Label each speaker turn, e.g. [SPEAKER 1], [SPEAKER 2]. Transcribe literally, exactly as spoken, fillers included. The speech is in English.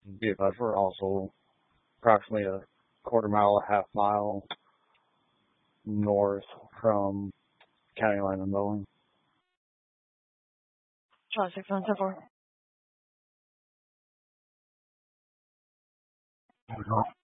[SPEAKER 1] Be advised, we're also approximately a quarter mile, a half mile north from county line and Bowen.
[SPEAKER 2] Charlie six one seven four.